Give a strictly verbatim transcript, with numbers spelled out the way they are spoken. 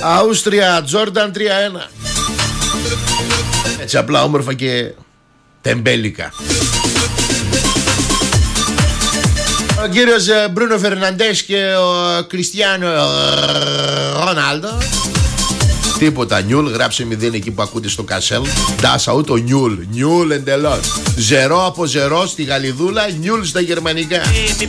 Αούστρια, Τζόρνταν τρία ένα. Έτσι απλά όμορφα και τεμπέλικα. Ο κύριος Μπρούνο Φερναντές και ο Κριστιάνο Ρονάλντο. Τίποτα νιούλ, γράψε μηδέν εκεί που ακούτε στο κασέλ. Ντάσα ούτω νιούλ, νιούλ εντελώς. Ζερό από ζερό στη Γαλλιδούλα, νιούλ στα γερμανικά.